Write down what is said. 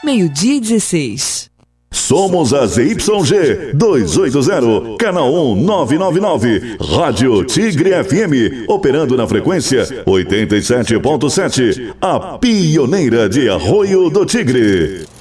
12:16. Somos a ZYG 280, canal 1999, Rádio Tigre FM, operando na frequência 87.7, a pioneira de Arroio do Tigre.